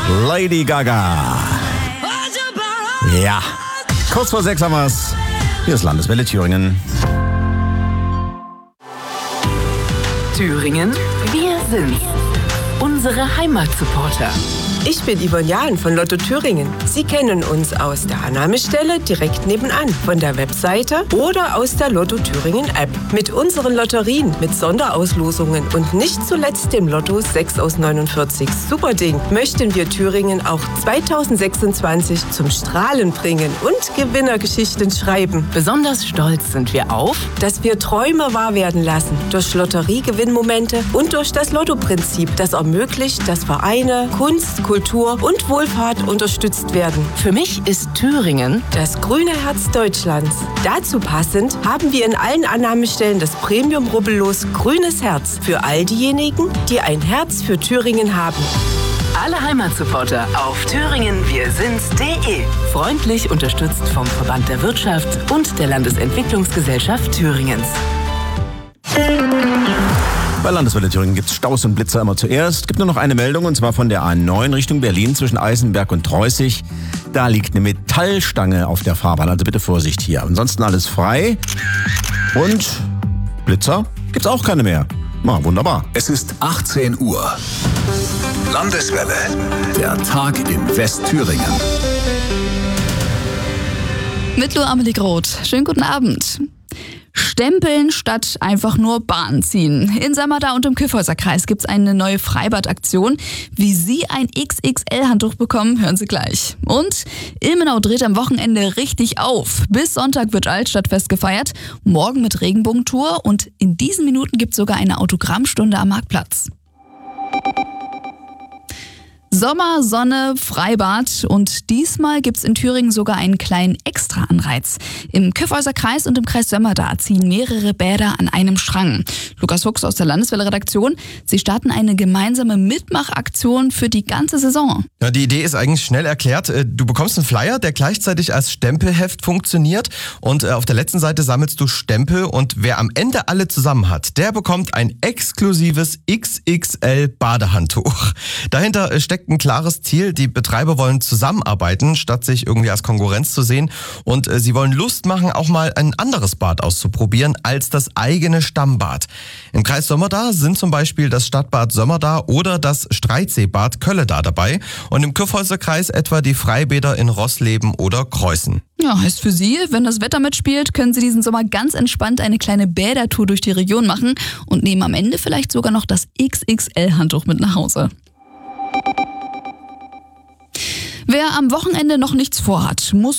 Lady Gaga. Ja, kurz vor 6 haben wir's. Hier ist Landeswelle Thüringen. Thüringen, wir sind's. Unsere Heimatsupporter. Ich bin Yvonne Jahn von Lotto Thüringen. Sie kennen uns aus der Annahmestelle direkt nebenan, von der Webseite oder aus der Lotto Thüringen App. Mit unseren Lotterien, mit Sonderauslosungen und nicht zuletzt dem Lotto 6 aus 49 Superding möchten wir Thüringen auch 2026 zum Strahlen bringen und Gewinnergeschichten schreiben. Besonders stolz sind wir auf, Dass wir Träume wahr werden lassen durch Lotteriegewinnmomente und durch das Lotto-Prinzip, das ermöglicht, dass Vereine, Kunst, Kultur und Wohlfahrt unterstützt werden. für mich ist Thüringen Das grüne Herz Deutschlands. Dazu passend haben wir in allen Annahmestellen das Premium-Rubbellos Grünes Herz für all diejenigen, die ein Herz für Thüringen haben. alle Heimatsupporter auf thüringenwirsind's.de. Freundlich unterstützt vom Verband der Wirtschaft und der Landesentwicklungsgesellschaft Thüringens. Bei Landeswelle Thüringen gibt's Staus und Blitzer immer zuerst. Gibt nur noch eine Meldung, und zwar von der A9 Richtung Berlin zwischen Eisenberg und Treußig. Da liegt eine Metallstange auf der Fahrbahn, also bitte Vorsicht hier. Ansonsten alles frei. Und Blitzer gibt's auch keine mehr. Na, wunderbar. Es ist 18 Uhr. Landeswelle. Der Tag in Westthüringen. Mit Lu Amelie Groth. Schönen guten Abend. Stempeln statt einfach nur Bahn ziehen. In Sammerda und im Kyffhäuserkreis gibt's eine neue Freibadaktion. Wie Sie ein XXL-Handtuch bekommen, hören Sie gleich. Und Ilmenau dreht am Wochenende richtig auf. Bis Sonntag wird Altstadtfest gefeiert, morgen mit Regenbogentour und in diesen Minuten gibt's sogar eine Autogrammstunde am Marktplatz. Sommer, Sonne, Freibad und diesmal gibt's in Thüringen sogar einen kleinen Extra-Anreiz. Im Kyffhäuserkreis und im Kreis Sömmerda ziehen mehrere Bäder an einem Strang. Lukas Fuchs aus der Landeswelle-Redaktion, Sie starten eine gemeinsame Mitmachaktion für die ganze Saison. Ja, die Idee ist eigentlich schnell erklärt. Du bekommst einen Flyer, der gleichzeitig als Stempelheft funktioniert und auf der letzten Seite sammelst du Stempel und wer am Ende alle zusammen hat, der bekommt ein exklusives XXL-Badehandtuch. Dahinter steckt ein klares Ziel. Die Betreiber wollen zusammenarbeiten, statt sich irgendwie als Konkurrenz zu sehen. Und sie wollen Lust machen, auch mal ein anderes Bad auszuprobieren als das eigene Stammbad. Im Kreis Sömmerda sind zum Beispiel das Stadtbad Sömmerda oder das Streitseebad Kölleda dabei. Und im Kyffhäuserkreis etwa die Freibäder in Rossleben oder Kreußen. Ja, heißt für Sie, wenn das Wetter mitspielt, können Sie diesen Sommer ganz entspannt eine kleine Bädertour durch die Region machen und nehmen am Ende vielleicht sogar noch das XXL-Handtuch mit nach Hause. Wer am Wochenende noch nichts vorhat, muss